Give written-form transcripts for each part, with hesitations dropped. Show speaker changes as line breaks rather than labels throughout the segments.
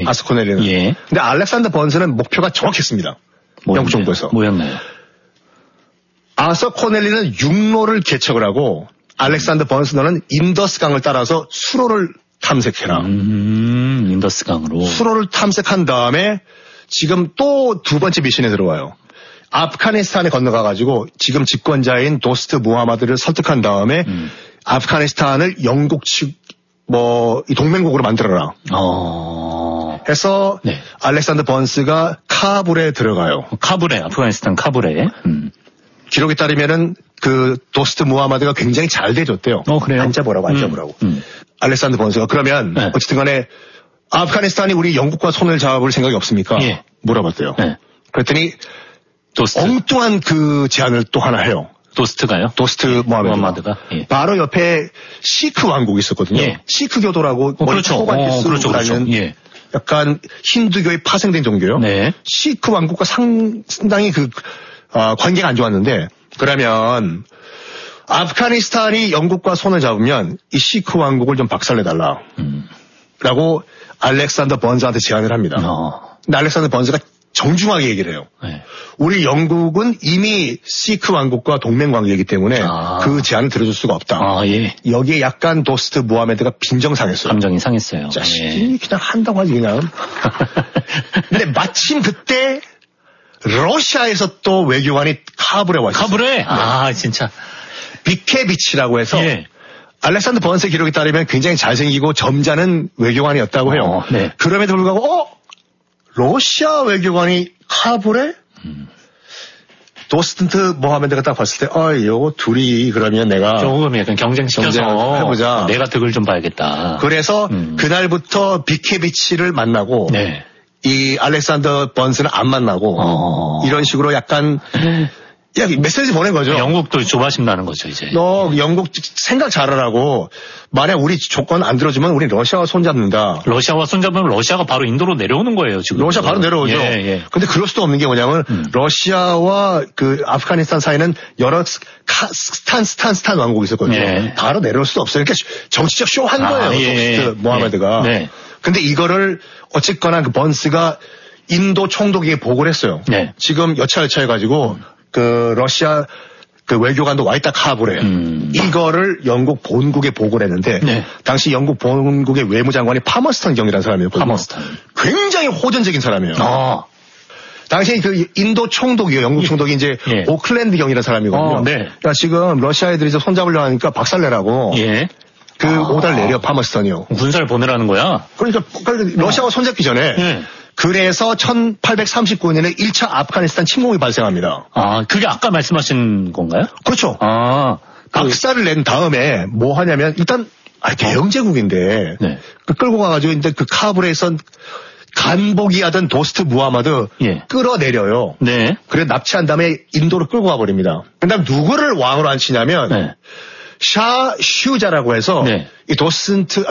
아서 코넬리는.
예.
근데 알렉산더 번스는 목표가 정확했습니다. 영국 정부에서.
뭐였나요?
아서 코넬리는 육로를 개척을 하고 알렉산더 번스너는 인더스강을 따라서 수로를 탐색해라.
인더스강으로.
수로를 탐색한 다음에 지금 또 두 번째 미션에 들어와요. 아프가니스탄에 건너가가지고 지금 집권자인 도스트 무하마드를 설득한 다음에 아프가니스탄을 영국 측 이 동맹국으로 만들어라. 해서
네.
알렉산더 번스가 카불에 들어가요.
카불에, 아프가니스탄 카불에.
기록에 따르면은 그 도스트 무하마드가 굉장히 잘 대줬대요.
그래요?
앉아보라고. 알렉산더 번스가 그러면
네.
어쨌든 간에 아프가니스탄이 우리 영국과 손을 잡을 생각이 없습니까?
예.
물어봤대요.
네.
그랬더니
도스트.
엉뚱한 그 제안을 또 하나 해요.
도스트가요?
도스트 무하마드가.
예.
바로 옆에 시크 왕국이 있었거든요.
예.
시크 교도라고
그렇죠. 그렇죠. 예.
약간 힌두교에 파생된 종교요.
네.
시크 왕국과 상당히 관계가 안 좋았는데 그러면 아프가니스탄이 영국과 손을 잡으면 이 시크 왕국을 좀 박살내달라. 라고 알렉산더 번스한테 제안을 합니다. 근데 알렉산더 번스가 정중하게 얘기를 해요.
네.
우리 영국은 이미 시크 왕국과 동맹 관계이기 때문에 그 제안을 들어줄 수가 없다.
예.
여기에 약간 도스트 무하메드가 빈정상했어요.
감정이 상했어요.
자식이 그냥 한다고 하지 그냥. 근데 마침 그때 러시아에서 또 외교관이 카불에 와 있어요.
카불에? 진짜.
비케비치라고 해서
예.
알렉산더 번스의 기록에 따르면 굉장히 잘생기고 점잖은 외교관이었다고 해요.
네.
그럼에도 불구하고 러시아 외교관이 카불에 도스트 모하메드가 딱 봤을 때 요거 둘이 그러면 내가
조금 약간 경쟁시켜서
해보자.
내가 득을 좀 봐야겠다.
그래서 그날부터 비케비치를 만나고
네.
이 알렉산더 번스는 안 만나고 이런 식으로 약간 메시지 보낸 거죠.
영국도 조바심 나는 거죠, 이제.
너 영국 생각 잘하라고. 만약 우리 조건 안 들어주면 우리 러시아와 손잡는다.
러시아와 손잡으면 러시아가 바로 인도로 내려오는 거예요, 지금.
러시아 바로 내려오죠.
예.
근데 그럴 수도 없는 게 뭐냐면 러시아와 그 아프가니스탄 사이는 여러 스탄 왕국이 있었거든요.
예.
바로 내려올 수도 없어요. 그러니까 정치적 쇼 한 거예요. 도스트 모하메드가.
네.
근데 이거를 어쨌거나 그 번스가 인도 총독에게 보고를 했어요.
네.
지금 여차여차해가지고 그 러시아 그 외교관도 와 있다 카불에 이거를 영국 본국에 보고를 했는데
네.
당시 영국 본국의 외무장관이 파머스턴 경이라는 사람이었거든요.
파머스턴.
굉장히 호전적인 사람이에요. 당시 그 인도 총독이요. 영국 총독이 이제 오클랜드 경이라는 사람이거든요.
네.
그러니까 지금 러시아 애들이 손잡으려고 하니까 박살내라고 그 오달 내려 파머스턴이요.
군사를 보내라는 거야?
그러니까 러시아와 손잡기 전에 그래서 1839년에 1차 아프가니스탄 침공이 발생합니다.
그게 아까 말씀하신 건가요?
그렇죠. 박살을 낸 다음에 뭐 하냐면 일단 대영 제국인데 끌고 가가지고 이제 그 카불에서 간복이 하던 도스트 무하마드 끌어내려요. 네. 그래 납치한 다음에 인도로 끌고 가버립니다. 그다음 누구를 왕으로 앉히냐면 샤 슈자라고 해서 이 도스트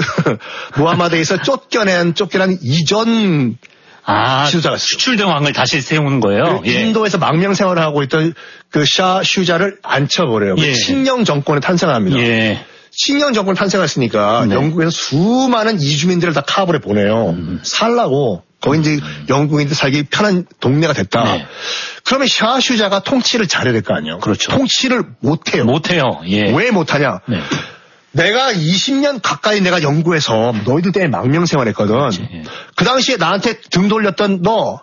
무하마드에서 쫓겨난 이전 지도자가
수출된 왕을 다시 세우는 거예요.
인도에서 망명 생활을 하고 있던 그 샤 슈자를 앉혀버려요. 친령 정권에 탄생합니다. 친령 정권 탄생했으니까 영국에서 수많은 이주민들을 다 카불에 보내요. 살라고. 거기 이제 영국인들 살기 편한 동네가 됐다. 그러면 샤 슈자가 통치를 잘해야 될 거 아니에요. 그렇죠. 통치를 못해요. 왜 못하냐? 내가 20년 가까이 내가 영국에서 너희들 때문에 망명 생활했거든. 그 당시에 나한테 등 돌렸던 너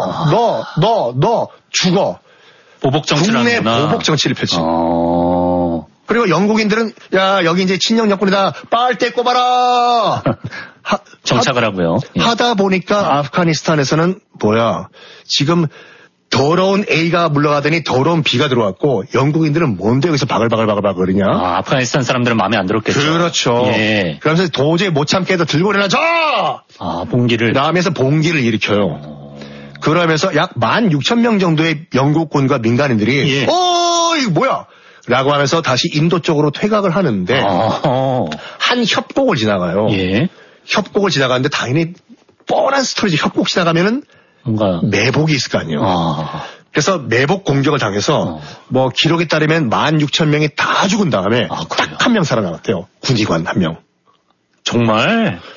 죽어.
보복 정치를
국내 보복 정치를 펼치. 그리고 영국인들은 야 여기 이제 친령 정권이다. 빨대 꼽아라.
정착을 하고요.
하다 보니까 아프가니스탄에서는 지금 더러운 A가 물러가더니 더러운 B가 들어왔고 영국인들은 뭔데 여기서 바글바글 거리냐.
아프가니스탄 사람들은 마음에 안 들었겠죠.
그렇죠. 그러면서 도저히 못 참게 해서 들고 일어나자.
봉기를.
라면서 봉기를 일으켜요. 그러면서 약 16,000명 정도의 영국군과 민간인들이 이거 뭐야? 라고 하면서 다시 인도 쪽으로 퇴각을 하는데 한 협곡을 지나가요. 협곡을 지나가는데 당연히 뻔한 스토리지. 협곡 지나가면은 뭔가 매복이 있을 거 아니에요. 그래서 매복 공격을 당해서 뭐 기록에 따르면 16,000명이 다 죽은 다음에 딱 한 명 살아남았대요. 군의관 한 명.
정말?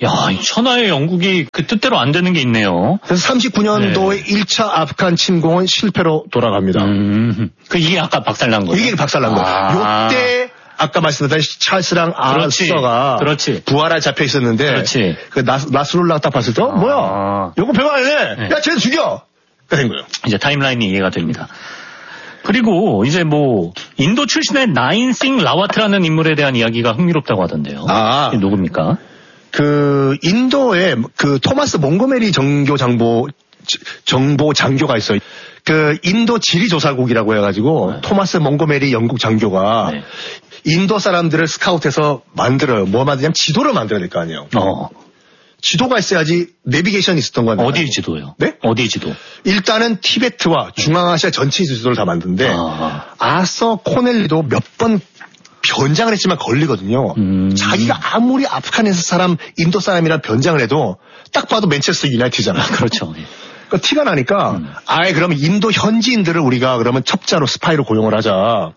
야, 천하의 영국이 그 뜻대로 안 되는 게 있네요.
그래서 39년도에 1차 아프간 침공은 실패로 돌아갑니다.
이게 아까 박살난 거예요?
이게 박살난 거예요. 요때 아까 말씀드린 찰스랑 아서가 부하라 잡혀 있었는데 그 나스룰라 딱 봤을 때 뭐야? 요거 별거 아니네. 야, 쟤 죽여. 된 거예요.
이제 타임라인이 이해가 됩니다. 그리고 이제 뭐 인도 출신의 나인싱 라와트라는 인물에 대한 이야기가 흥미롭다고 하던데요. 누굽니까?
그 인도에 그 토마스 몽고메리 정보 장교가 있어요. 그 인도 지리조사국이라고 해가지고 토마스 몽고메리 영국 장교가 인도 사람들을 스카우트해서 만들어요. 뭐 만드냐면 지도를 만들어야 될 거 아니에요. 지도가 있어야지 내비게이션이 있었던 건데.
어디 지도요?
네?
어디 지도?
일단은 티베트와 중앙아시아 전체 지도를 다 만드는데 아서 코넬리도 몇 번 변장을 했지만 걸리거든요. 자기가 아무리 아프간에서 사람, 인도 사람이라 변장을 해도 딱 봐도 맨체스터 유나이티드잖아요.
그렇죠.
그러니까 티가 나니까 아예 그러면 인도 현지인들을 우리가 그러면 첩자로 스파이로 고용을 하자.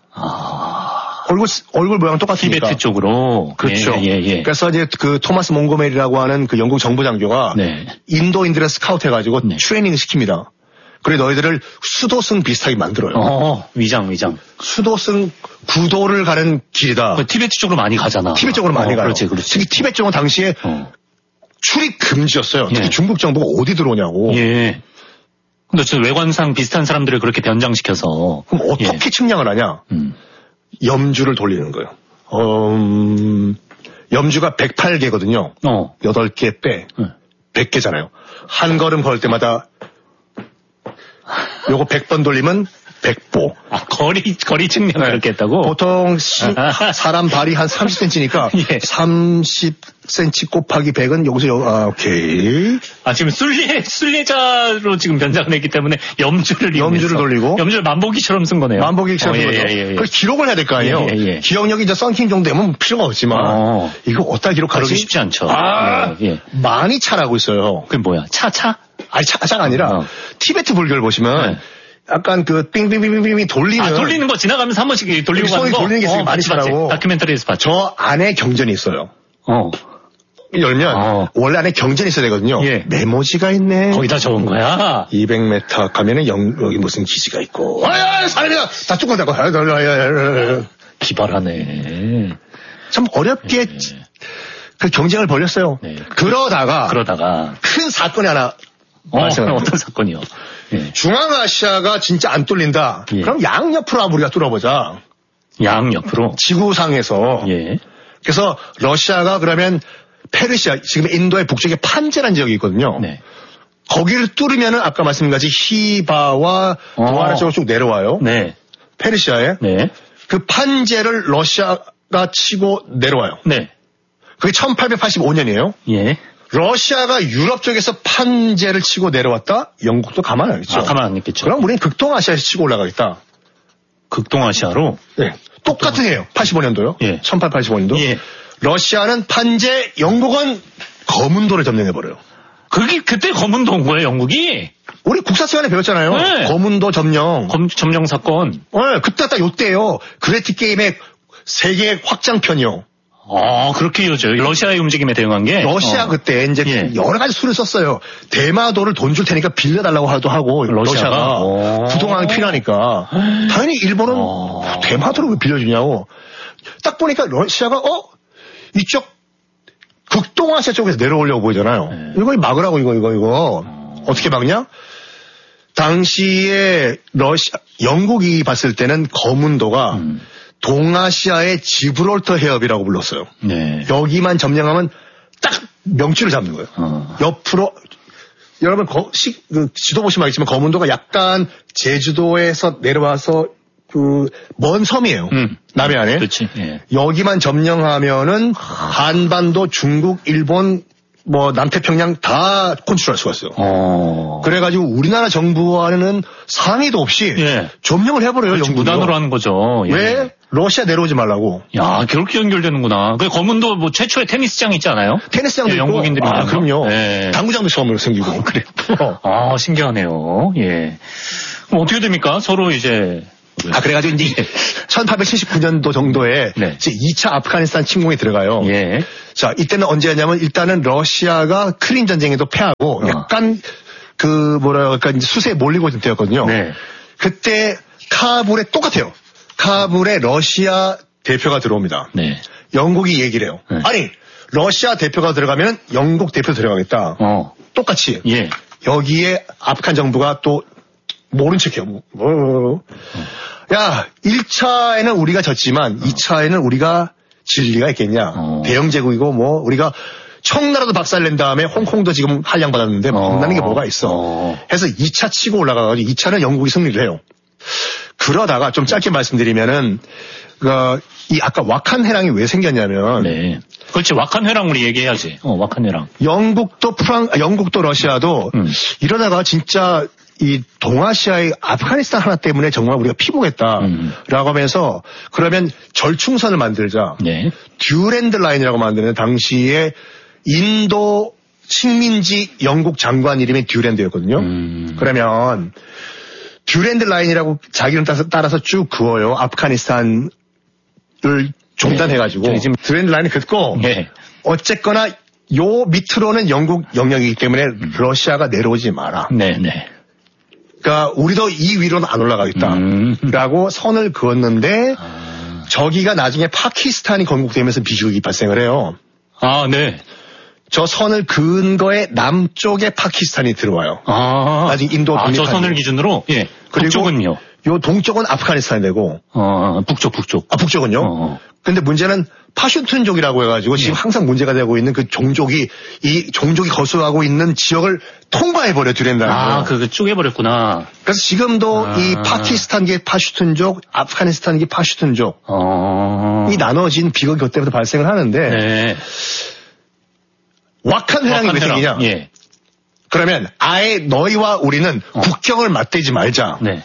얼굴 모양 똑같으니까.
티베트 쪽으로.
그렇죠. 그래서 이제 그 토마스 몽고메리라고 하는 그 영국 정부 장교가 인도인들을 스카우트 해가지고 트레이닝 시킵니다. 그래 너희들을 수도승 비슷하게 만들어요.
위장.
수도승 구도를 가는 길이다.
티베트 쪽으로 많이 가잖아.
티베트 쪽으로 많이 가요.
그렇지.
특히 티베트 쪽은 당시에 출입 금지였어요. 특히 중국 정부가 어디 들어오냐고.
근데 저 외관상 비슷한 사람들을 그렇게 변장시켜서.
그럼 어떻게 측량을 하냐? 염주를 돌리는 거예요. 염주가 108개거든요. 8개 빼. 100개잖아요. 한 걸음 걸 때마다 요거 100번 돌리면 100보.
거리 측량을 그렇게 했다고?
보통 사람 발이 한 30cm니까 30cm 곱하기 100은 여기서 오케이.
지금 순례자로 지금 변장을 했기 때문에 염주를
돌리고
염주를 만보기처럼 쓴 거네요.
만보기처럼 쓴 거죠. 그걸 기록을 해야 될 거 아니에요. 기억력이 이제 썬킹 정도 되면 필요가 없지만 이거 어디다 기록하지?
그러기 쉽지 않죠.
많이 차라고 있어요.
그게 뭐야? 차?
아니 차가 아니라 티베트 불교를 보시면 약간 그 빙빙빙빙빙 돌리는
거 지나가면서 한 번씩 돌리고 가는 거.
돌리는 게 되게 많이 차라고.
다큐멘터리에서 봤죠.
저 안에 경전이 있어요. 열면 원래 안에 경전이 있어야 되거든요. 메모지가 있네.
거기다 적은 거야.
200m 가면은 여기 무슨 기지가 있고. 사람이다. 다 뚜껑 닫고.
기발하네.
참 어렵게 그 경쟁을 벌였어요. 그러다가 큰 사건이 하나.
어떤 사건이요?
중앙아시아가 진짜 안 뚫린다. 그럼 양옆으로 한번 우리가 뚫어보자.
양옆으로?
지구상에서. 그래서 러시아가 그러면 페르시아, 지금 인도의 북쪽에 판제라는 지역이 있거든요. 거기를 뚫으면은 아까 말씀드린 히바와 동아라 쪽으로 쭉 내려와요. 페르시아에. 그 판제를 러시아가 치고 내려와요. 그게 1885년이에요. 러시아가 유럽 쪽에서 판제를 치고 내려왔다? 영국도 가만 안 있겠죠.
가만 안 있겠죠.
그럼 우리는 극동아시아에서 치고 올라가겠다.
극동아시아로?
똑같은 해요. 85년도요. 1885년도. 러시아는 판제, 영국은 거문도를 점령해버려요.
그때 거문도 온 거예요, 영국이?
우리 국사 시간에 배웠잖아요. 거문도 점령.
점령 사건.
그때 딱 요때예요. 그레티 게임의 세계 확장편이요.
그렇게 이어져요. 러시아의 움직임에 대응한 게?
러시아 그때 이제 여러 가지 수를 썼어요. 대마도를 돈 줄 테니까 빌려달라고 하고 러시아가 부동항이 필요하니까. 당연히 일본은 대마도를 왜 빌려주냐고. 딱 보니까 러시아가 이쪽 극동아시아 쪽에서 내려오려고 보이잖아요. 이거 막으라고 이거. 어떻게 막냐? 당시에 영국이 봤을 때는 거문도가 동아시아의 지브롤터 해협이라고 불렀어요. 여기만 점령하면 딱 명치를 잡는 거예요. 옆으로 여러분 지도 보시면 알겠지만 거문도가 약간 제주도에서 내려와서 그 먼 섬이에요. 남해안에.
그렇지.
여기만 점령하면은 한반도, 중국, 일본, 남태평양 다 컨트롤할 수가 있어요. 그래가지고 우리나라 정부와는 상의도 없이 점령을 해버려요.
그렇지, 무단으로 하는 거죠.
왜? 러시아 내려오지 말라고.
야, 그렇게 연결되는구나. 그 검은도 최초에 테니스장 있지 않아요?
테니스장도 있고.
영국인들이.
그럼요. 당구장도 처음으로 생기고.
그래. 신기하네요. 그럼 어떻게 됩니까? 서로 이제.
그래가지고 이제 1879년도 정도에 이제 2차 아프가니스탄 침공이 들어가요. 자, 이때는 언제였냐면 일단은 러시아가 크림 전쟁에도 패하고 약간 수세에 몰리고 있을 때였거든요. 네. 그때 카불에 똑같아요. 카불에 러시아 대표가 들어옵니다. 네. 영국이 얘기를 해요. 네. 아니, 러시아 대표가 들어가면 영국 대표 들어가겠다. 똑같이. 예. 여기에 아프간 정부가 또 모른 척해요. 야, 1차에는 우리가 졌지만 2차에는 우리가 질 리가 있겠냐. 대영 제국이고 우리가 청나라도 박살낸 다음에 홍콩도 지금 한량받았는데 겁나는 게 뭐가 있어. 해서 2차 치고 올라가가지고 2차는 영국이 승리를 해요. 그러다가 좀 짧게 말씀드리면은 이 아까 와칸 회랑이 왜 생겼냐면
네. 그렇지. 와칸 회랑 우리 얘기해야지. 와칸 회랑.
영국도 러시아도 이러다가 진짜 이 동아시아의 아프가니스탄 하나 때문에 정말 우리가 피보겠다라고 하면서 그러면 절충선을 만들자. 네. 듀랜드 라인이라고 만드는 당시에 인도 식민지 영국 장관 이름이 듀랜드였거든요. 그러면 듀랜드 라인이라고 자기는 따라서 쭉 그어요. 아프가니스탄을 종단해가지고. 네. 지금 듀랜드 라인을 긋고 네. 어쨌거나 요 밑으로는 영국 영역이기 때문에 러시아가 내려오지 마라. 네네. 그러니까 우리도 이 위로는 안 올라가겠다라고 선을 그었는데 저기가 나중에 파키스탄이 건국되면서 비극이 발생을 해요.
아, 네.
저 선을 그은 거에 남쪽에 파키스탄이 들어와요. 나중에 인도 독립한.
저 선을 기준으로? 예. 북쪽은요?
요 동쪽은 아프가니스탄이 되고.
북쪽.
북쪽은요? 근데 문제는 파슈툰족이라고 해가지고 지금 항상 문제가 되고 있는 이 종족이 거수하고 있는 지역을 통과해버려, 듀랜드라는.
그거 쪼개버렸구나.
그래서 지금도 이 파키스탄계 파슈툰족, 아프가니스탄계 파슈툰족. 이 나눠진 비극이 그때부터 발생을 하는데. 네. 와칸 회랑이 왜 생기냐? 예. 그러면 아예 너희와 우리는 국경을 맞대지 말자. 네.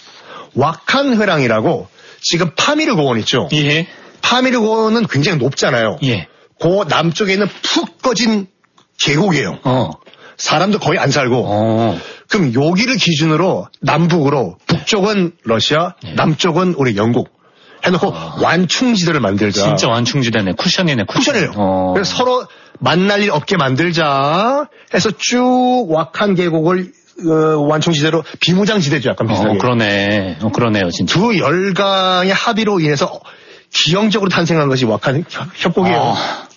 와칸 회랑이라고 지금 파미르 고원 있죠? 예. 파미르 고원은 굉장히 높잖아요. 예. 그 남쪽에 있는 푹 꺼진 계곡이에요. 사람도 거의 안 살고. 그럼 여기를 기준으로 남북으로 북쪽은 러시아, 남쪽은 우리 영국 해놓고 완충지대를 만들자.
진짜 완충지대네. 쿠션이네.
쿠션이에요. 그래서 서로 만날 일 없게 만들자 해서 쭉 와칸 계곡을 완충지대로 비무장지대죠. 약간 비슷하게.
그러네요. 진짜.
두 열강의 합의로 인해서 기형적으로 탄생한 것이 와칸 협곡이에요.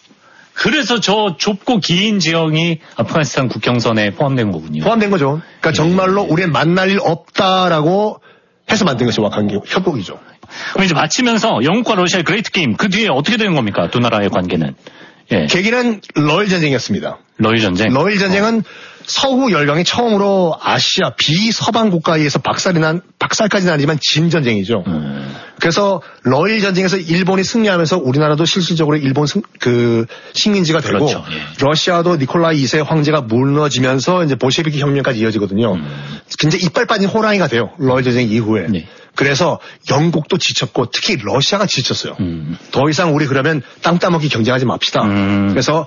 그래서 저 좁고 긴 지형이 아프가니스탄 국경선에 포함된 거군요.
포함된 거죠. 그러니까 정말로 우리는 만날 일 없다라고 해서 만든 것이 와칸 협곡이죠.
그럼 이제 마치면서 영국과 러시아의 그레이트 게임, 그 뒤에 어떻게 되는 겁니까? 두 나라의 관계는. 예.
계기는 러일 전쟁이었습니다.
러일 전쟁은
서구 열강이 처음으로 아시아 비서방 국가에서 박살까지는 아니지만 진 전쟁이죠. 그래서 러일 전쟁에서 일본이 승리하면서 우리나라도 실질적으로 일본 식민지가 되고 그렇죠. 예. 러시아도 니콜라이 2세 황제가 무너지면서 이제 볼셰비키 혁명까지 이어지거든요. 굉장히 이빨 빠진 호랑이가 돼요. 러일 전쟁 이후에. 네. 그래서 영국도 지쳤고 특히 러시아가 지쳤어요. 더 이상 우리 그러면 땅 따먹기 경쟁하지 맙시다. 그래서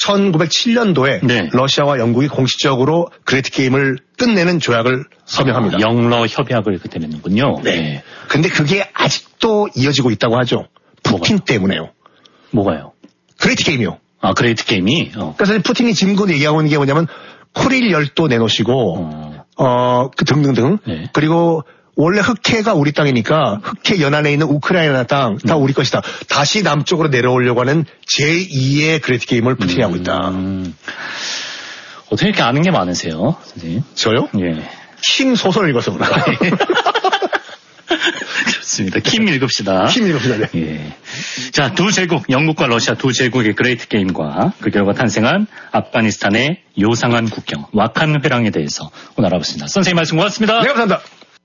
1907년도에 네. 러시아와 영국이 공식적으로 그레이트 게임을 끝내는 조약을 서명합니다.
영러 협약을 그때 맺는군요.
네. 근데 그게 아직도 이어지고 있다고 하죠. 푸틴 때문에요.
뭐가요?
그레이트 게임이요.
그레이트 게임이?
그래서 푸틴이 지금 얘기하고 있는 게 뭐냐면 쿠릴 열도 내놓으시고 등등등. 네. 그리고 원래 흑해가 우리 땅이니까 흑해 연안에 있는 우크라이나 땅 다 우리 것이다. 다시 남쪽으로 내려오려고 하는 제2의 그레이트 게임을 푸틴이 하고 있다.
어떻게 이렇게 아는 게 많으세요, 선생님?
저요?
예.
킴 소설 읽어서 그런가.
좋습니다. 킴 읽읍시다.
네.
예. 자, 두 제국, 영국과 러시아 두 제국의 그레이트 게임과 그 결과 탄생한 아프가니스탄의 요상한 국경, 와칸 회랑에 대해서 오늘 알아봤습니다. 선생님 말씀 고맙습니다.
네, 감사합니다.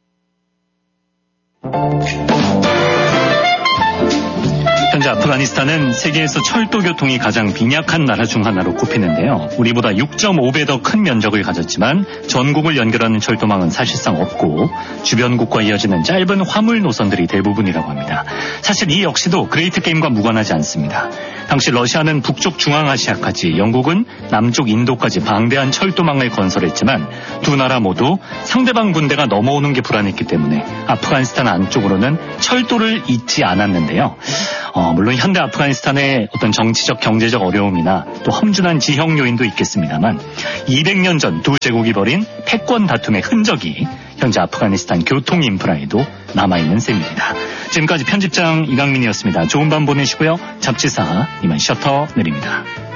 현재 아프가니스탄은 세계에서 철도 교통이 가장 빈약한 나라 중 하나로 꼽히는데요. 우리보다 6.5배 더 큰 면적을 가졌지만 전국을 연결하는 철도망은 사실상 없고 주변국과 이어지는 짧은 화물 노선들이 대부분이라고 합니다. 사실 이 역시도 그레이트 게임과 무관하지 않습니다. 당시 러시아는 북쪽 중앙아시아까지, 영국은 남쪽 인도까지 방대한 철도망을 건설했지만 두 나라 모두 상대방 군대가 넘어오는 게 불안했기 때문에 아프가니스탄 안쪽으로는 철도를 잇지 않았는데요. 물론 현대 아프가니스탄의 어떤 정치적 경제적 어려움이나 또 험준한 지형 요인도 있겠습니다만 200년 전 두 제국이 벌인 패권 다툼의 흔적이 현재 아프가니스탄 교통 인프라에도 남아있는 셈입니다. 지금까지 편집장 이강민이었습니다. 좋은 밤 보내시고요. 잡지사 이만 셔터 내립니다.